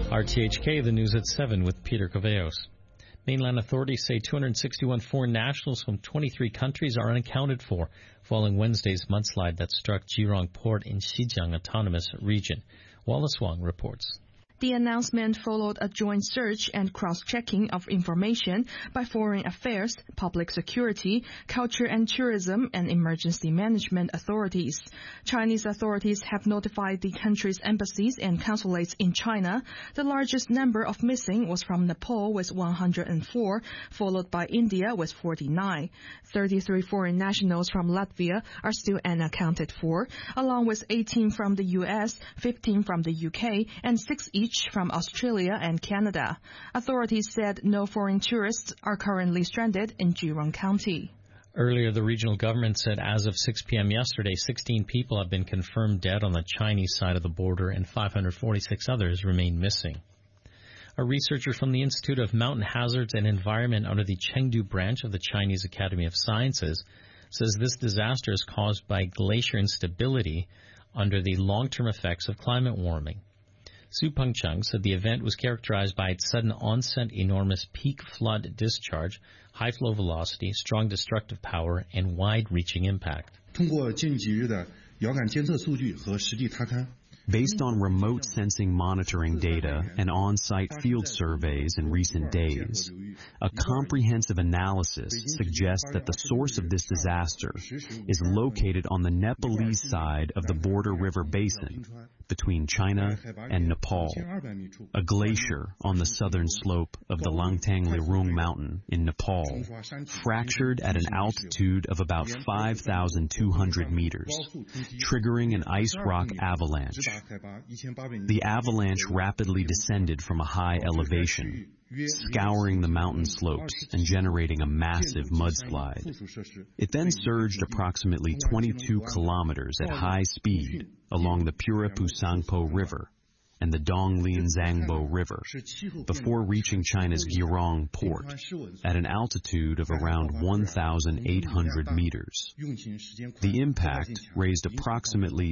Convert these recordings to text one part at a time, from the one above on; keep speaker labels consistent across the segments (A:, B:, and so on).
A: RTHK, the news at 7 with Peter Coveos. Mainland authorities say 261 foreign nationals from 23 countries are unaccounted for following Wednesday's mudslide that struck Jirong Port in Xinjiang Autonomous Region. Wallace Wang reports.
B: The announcement followed a joint search and cross-checking of information by Foreign Affairs, Public Security, Culture and Tourism, and Emergency Management authorities. Chinese authorities have notified the country's embassies and consulates in China. The largest number of missing was from Nepal with 104, followed by India with 49. 33 foreign nationals from Latvia are still unaccounted for, along with 18 from the U.S., 15 from the UK, and 6 each from Australia and Canada. Authorities said no foreign tourists are currently stranded in Jirong County.
A: Earlier, the regional government said as of 6 p.m. yesterday, 16 people have been confirmed dead on the Chinese side of the border and 546 others remain missing. A researcher from the Institute of Mountain Hazards and Environment under the Chengdu branch of the Chinese Academy of Sciences says this disaster is caused by glacier instability under the long-term effects of climate warming. Su Pengcheng said the event was characterized by its sudden onset, enormous peak flood discharge, high flow velocity, strong destructive power, and wide-reaching impact.
C: Based on remote sensing monitoring data and on-site field surveys in recent days, a comprehensive analysis suggests that the source of this disaster is located on the Nepalese side of the border river basin between China and Nepal. A glacier on the southern slope of the Langtang Lirung mountain in Nepal fractured at an altitude of about 5,200 meters, triggering an ice rock avalanche. The avalanche rapidly descended from a high elevation, scouring the mountain slopes and generating a massive mudslide. It then surged approximately 22 kilometers at high speed along the Puripusangpo River and the Donglin Zangbo River before reaching China's Jirong port at an altitude of around 1,800 meters. The impact raised approximately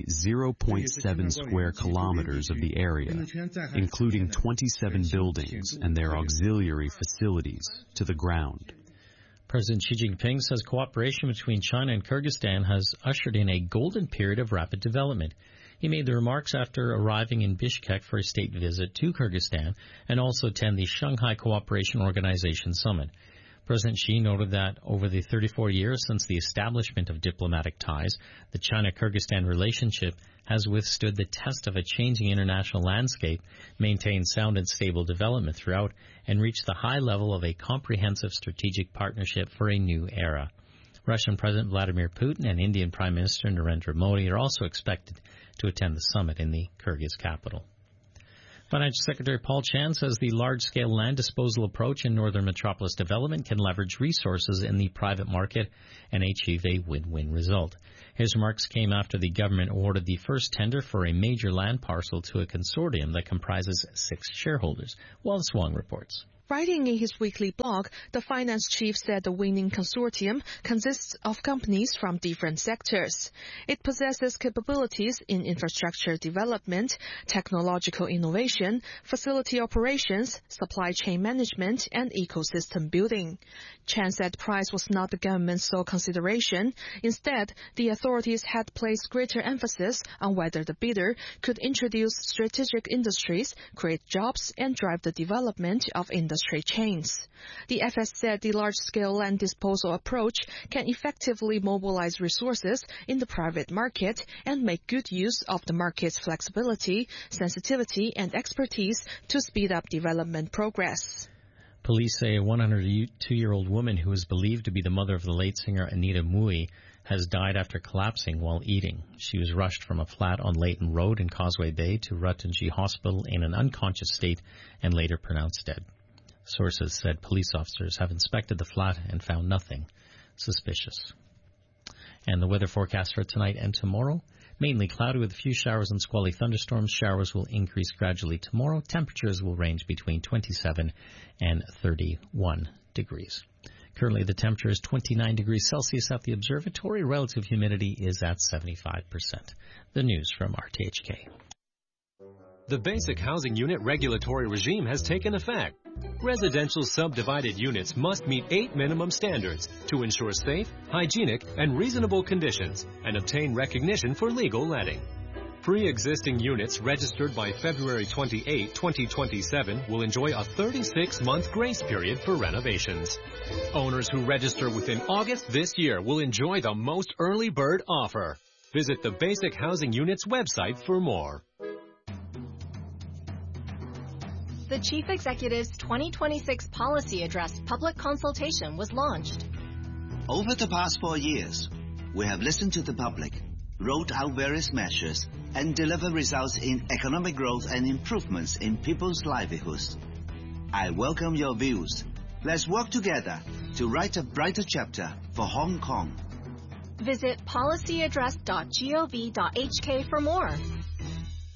C: 0.7 square kilometers of the area, including 27 buildings and their auxiliary facilities, to the ground.
A: President Xi Jinping says cooperation between China and Kyrgyzstan has ushered in a golden period of rapid development. He made the remarks after arriving in Bishkek for a state visit to Kyrgyzstan and also attend the Shanghai Cooperation Organization Summit. President Xi noted that over the 34 years since the establishment of diplomatic ties, the China-Kyrgyzstan relationship has withstood the test of a changing international landscape, maintained sound and stable development throughout, and reached the high level of a comprehensive strategic partnership for a new era. Russian President Vladimir Putin and Indian Prime Minister Narendra Modi are also expected to attend the summit in the Kyrgyz capital. Financial Secretary Paul Chan says the large-scale land disposal approach in northern metropolis development can leverage resources in the private market and achieve a win-win result. His remarks came after the government awarded the first tender for a major land parcel to a consortium that comprises 6 shareholders. Wallace Wang reports.
B: Writing in his weekly blog, the finance chief said the winning consortium consists of companies from different sectors. It possesses capabilities in infrastructure development, technological innovation, facility operations, supply chain management, and ecosystem building. Chan said price was not the government's sole consideration. Instead, the authorities had placed greater emphasis on whether the bidder could introduce strategic industries, create jobs, and drive the development of industry chains. The FS said the large-scale land disposal approach can effectively mobilize resources in the private market and make good use of the market's flexibility, sensitivity, and expertise to speed up development progress.
A: Police say a 102-year-old woman who is believed to be the mother of the late singer Anita Mui has died after collapsing while eating. She was rushed from a flat on Leighton Road in Causeway Bay to Rutunji Hospital in an unconscious state and later pronounced dead. Sources said police officers have inspected the flat and found nothing suspicious. And the weather forecast for tonight and tomorrow: mainly cloudy with a few showers and squally thunderstorms. Showers will increase gradually tomorrow. Temperatures will range between 27 and 31 degrees. Currently, the temperature is 29 degrees Celsius at the observatory. Relative humidity is at 75%. The news from RTHK.
D: The Basic Housing Unit regulatory regime has taken effect. Residential subdivided units must meet 8 minimum standards to ensure safe, hygienic, and reasonable conditions and obtain recognition for legal letting. Pre-existing units registered by February 28, 2027 will enjoy a 36-month grace period for renovations. Owners who register within August this year will enjoy the most early bird offer. Visit the Basic Housing Unit's website for more.
E: The Chief Executive's 2026 Policy Address public consultation was launched.
F: Over the past 4 years, we have listened to the public, rolled out various measures, and delivered results in economic growth and improvements in people's livelihoods. I welcome your views. Let's work together to write a brighter chapter for Hong Kong.
E: Visit policyaddress.gov.hk for more.